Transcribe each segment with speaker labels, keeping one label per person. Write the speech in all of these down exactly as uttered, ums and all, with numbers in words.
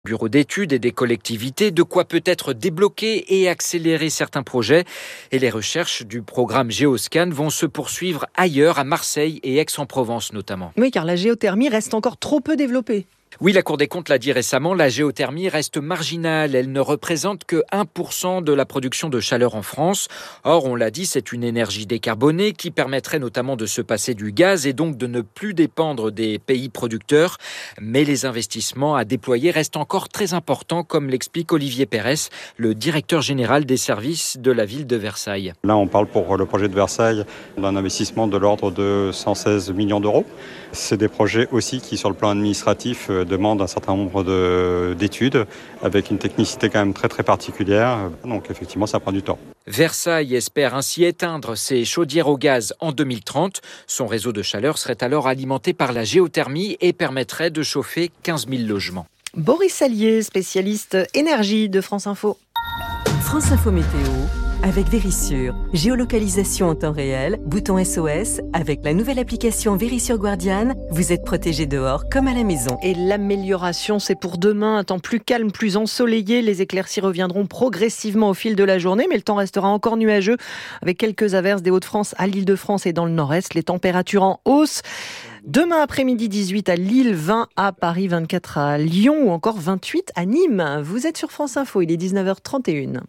Speaker 1: bureaux d'études et des collectivités, de quoi peut-être débloquer et accélérer certains projets. Et les recherches du programme Géoscan vont se poursuivre ailleurs, à Marseille et Aix-en-Provence notamment.
Speaker 2: Oui, car la géothermie reste encore trop peu développée.
Speaker 1: Oui, la Cour des comptes l'a dit récemment, la géothermie reste marginale. Elle ne représente que un pour cent de la production de chaleur en France. Or, on l'a dit, c'est une énergie décarbonée qui permettrait notamment de se passer du gaz et donc de ne plus dépendre des pays producteurs. Mais les investissements à déployer restent encore très importants, comme l'explique Olivier Pérez, le directeur général des services de la ville de Versailles.
Speaker 3: Là, on parle pour le projet de Versailles d'un investissement de l'ordre de cent seize millions d'euros. C'est des projets aussi qui, sur le plan administratif, demandent un certain nombre de, d'études avec une technicité quand même très très particulière. Donc effectivement, ça prend du temps.
Speaker 1: Versailles espère ainsi éteindre ses chaudières au gaz en deux mille trente. Son réseau de chaleur serait alors alimenté par la géothermie et permettrait de chauffer quinze mille logements.
Speaker 2: Boris Sallier, spécialiste énergie de France Info.
Speaker 4: France Info Météo avec Vérissure. Géolocalisation en temps réel, bouton S O S. Avec la nouvelle application Vérissure Guardian, vous êtes protégé dehors comme à la maison.
Speaker 2: Et l'amélioration, c'est pour demain. Un temps plus calme, plus ensoleillé. Les éclaircies reviendront progressivement au fil de la journée, mais le temps restera encore nuageux avec quelques averses des Hauts-de-France à l'Île-de-France et dans le nord-est. Les températures en hausse. Demain après-midi, dix-huit à Lille, vingt à Paris, vingt-quatre à Lyon ou encore vingt-huit à Nîmes. Vous êtes sur France Info, il est dix-neuf heures trente et une.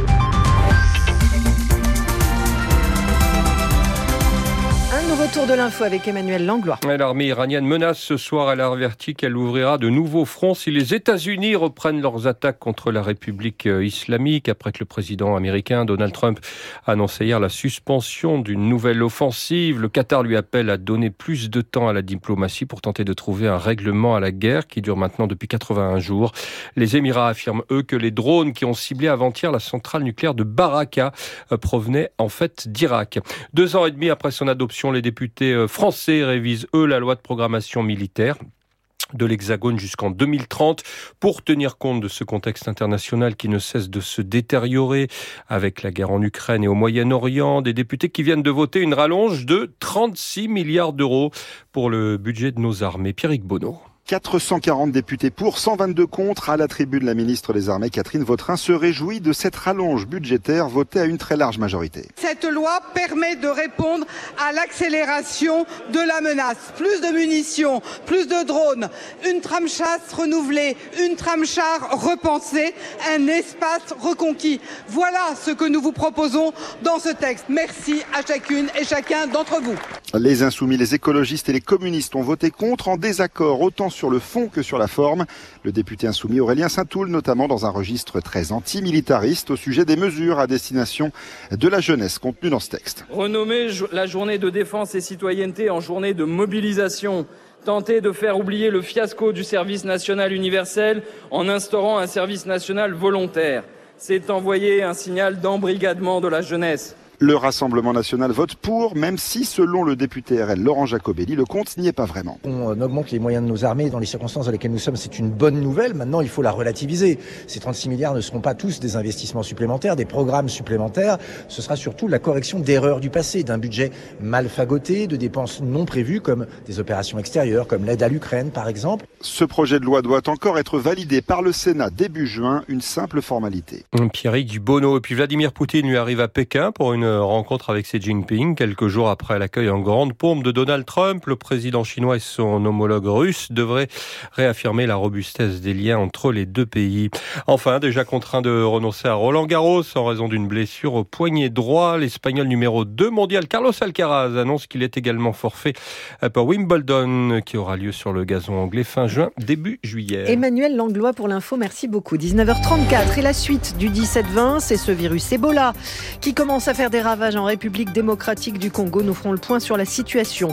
Speaker 2: Retour de l'info avec Emmanuel Langlois.
Speaker 5: L'armée iranienne menace ce soir, elle a averti qu'elle ouvrira de nouveaux fronts si les États-Unis reprennent leurs attaques contre la République islamique, après que le président américain Donald Trump a annoncé hier la suspension d'une nouvelle offensive. Le Qatar lui appelle à donner plus de temps à la diplomatie pour tenter de trouver un règlement à la guerre qui dure maintenant depuis quatre-vingt-un jours. Les Émirats affirment, eux, que les drones qui ont ciblé avant-hier la centrale nucléaire de Baraka provenaient en fait d'Irak. Deux ans et demi après son adoption, les députés français révisent, eux, la loi de programmation militaire de l'Hexagone jusqu'en deux mille trente pour tenir compte de ce contexte international qui ne cesse de se détériorer avec la guerre en Ukraine et au Moyen-Orient. Des députés qui viennent de voter une rallonge de trente-six milliards d'euros pour le budget de nos armées. Pierrick Bonneau.
Speaker 6: quatre cent quarante députés pour, cent vingt-deux contre. À la tribune, la ministre des Armées, Catherine Vautrin, se réjouit de cette rallonge budgétaire votée à une très large majorité.
Speaker 7: Cette loi permet de répondre à l'accélération de la menace. Plus de munitions, plus de drones, une trame chasse renouvelée, une trame char repensée, un espace reconquis. Voilà ce que nous vous proposons dans ce texte. Merci à chacune et chacun d'entre vous.
Speaker 6: Les Insoumis, les écologistes et les communistes ont voté contre, en désaccord autant sur le fond que sur la forme. Le député insoumis Aurélien Saint-Toul, notamment dans un registre très anti-militariste au sujet des mesures à destination de la jeunesse contenues dans ce texte.
Speaker 8: Renommer la journée de défense et citoyenneté en journée de mobilisation, tenter de faire oublier le fiasco du service national universel en instaurant un service national volontaire, c'est envoyer un signal d'embrigadement de la jeunesse.
Speaker 6: Le Rassemblement national vote pour, même si, selon le député R L Laurent Jacobelli, le compte n'y est pas vraiment.
Speaker 9: On augmente les moyens de nos armées dans les circonstances dans lesquelles nous sommes, c'est une bonne nouvelle. Maintenant, il faut la relativiser. Ces trente-six milliards ne seront pas tous des investissements supplémentaires, des programmes supplémentaires. Ce sera surtout la correction d'erreurs du passé, d'un budget mal fagoté, de dépenses non prévues, comme des opérations extérieures, comme l'aide à l'Ukraine, par exemple.
Speaker 6: Ce projet de loi doit encore être validé par le Sénat début juin, une simple formalité.
Speaker 5: Pierrick Bonneau. Et puis Vladimir Poutine lui arrive à Pékin pour une rencontre avec Xi Jinping, quelques jours après l'accueil en grande pompe de Donald Trump. Le président chinois et son homologue russe devraient réaffirmer la robustesse des liens entre les deux pays. Enfin, déjà contraint de renoncer à Roland Garros en raison d'une blessure au poignet droit, l'Espagnol numéro deux mondial Carlos Alcaraz annonce qu'il est également forfait pour Wimbledon, qui aura lieu sur le gazon anglais fin juin, début juillet.
Speaker 2: Emmanuel Langlois pour l'info, merci beaucoup. dix-neuf heures trente-quatre et la suite du dix-sept vingt, c'est ce virus Ebola qui commence à faire des ravages en République démocratique du Congo. Nous ferons le point sur la situation.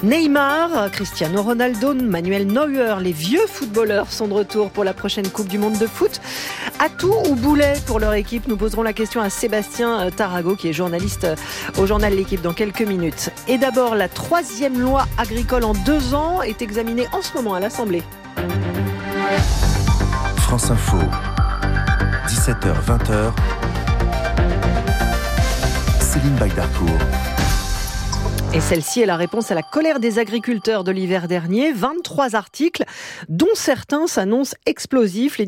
Speaker 2: Neymar, Cristiano Ronaldo, Manuel Neuer, les vieux footballeurs sont de retour pour la prochaine Coupe du Monde de foot. Atout ou boulet pour leur équipe? Nous poserons la question à Sébastien Tarago, qui est journaliste au journal L'Équipe, dans quelques minutes. Et d'abord, la troisième loi agricole en deux ans est examinée en ce moment à l'Assemblée.
Speaker 10: France Info, dix-sept heures vingt. Céline Bagdarcourt.
Speaker 2: Et celle-ci est la réponse à la colère des agriculteurs de l'hiver dernier. vingt-trois articles, dont certains s'annoncent explosifs.